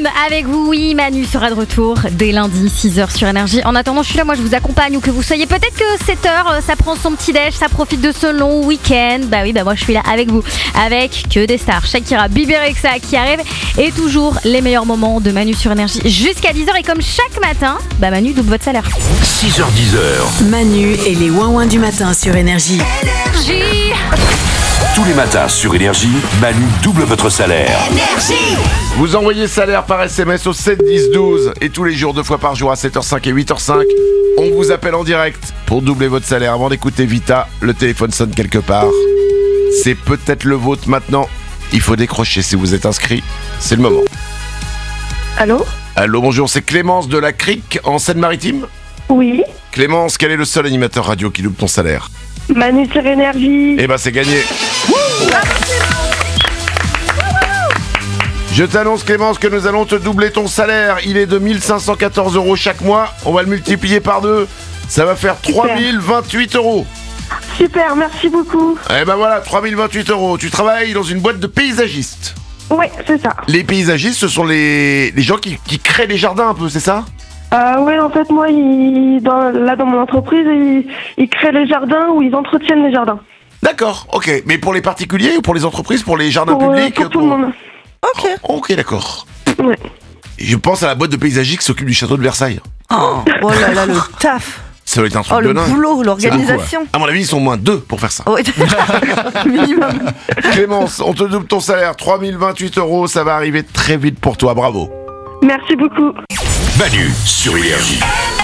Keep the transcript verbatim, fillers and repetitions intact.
Prime avec vous, oui, Manu sera de retour dès lundi, six heures sur Énergie. En attendant, je suis là, moi je vous accompagne, ou que vous soyez peut-être que sept heures, ça prend son petit déj, ça profite de ce long week-end. Bah oui, bah moi je suis là avec vous, avec que des stars, Shakira, Bieber Rexha qui arrive, et toujours les meilleurs moments de Manu sur Énergie jusqu'à dix heures. Et comme chaque matin, bah Manu double votre salaire. six heures dix heures. Manu et les ouin-ouin du matin sur Énergie. Énergie. Tous les matins sur Énergie, Manu double votre salaire. Énergie. Vous envoyez salaire par S M S au sept dix douze et tous les jours, deux fois par jour à sept heures cinq et huit heures cinq, on vous appelle en direct pour doubler votre salaire. Avant d'écouter Vita, le téléphone sonne quelque part. C'est peut-être le vôtre maintenant. Il faut décrocher si vous êtes inscrit. C'est le moment. Allô ? Allô, bonjour, c'est Clémence de la Crique en Seine-Maritime. Oui. Clémence, quel est le seul animateur radio qui double ton salaire ? Manu sur Énergie. Eh ben c'est gagné. Je t'annonce Clémence que nous allons te doubler ton salaire. Il est de mille cinq cent quatorze euros chaque mois. On va le multiplier par deux. Ça va faire trois mille vingt-huit euros. Super, merci beaucoup. Eh ben voilà, trois mille vingt-huit euros. Tu travailles dans une boîte de paysagistes. Ouais, c'est ça. Les paysagistes, ce sont les, les gens qui, qui créent les jardins un peu, c'est ça ? Euh, ouais, en fait, moi, il, dans, là, dans mon entreprise, ils, ils créent les jardins ou ils entretiennent les jardins. D'accord, ok. Mais pour les particuliers ou pour les entreprises, pour les jardins Pour, euh, publics pour tout le monde. Ok. Ok, d'accord. Ouais. Et je pense à la boîte de paysagistes qui s'occupe du château de Versailles. Oh, oh là là, le taf. Ça doit être un truc Oh, de le dingue. boulot, C'est l'organisation. beaucoup, ouais. À mon avis, ils sont au moins deux pour faire ça. Oui, minimum. Clémence, on te double ton salaire, trois mille vingt-huit euros, ça va arriver très vite pour toi, bravo. Merci beaucoup. Manu sur Énergie.